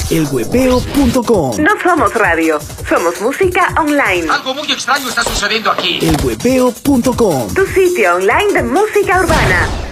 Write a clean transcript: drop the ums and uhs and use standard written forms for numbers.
elwebeo.com. No somos radio, somos música online. Algo muy extraño está sucediendo aquí. elwebeo.com. Tu sitio online de música urbana.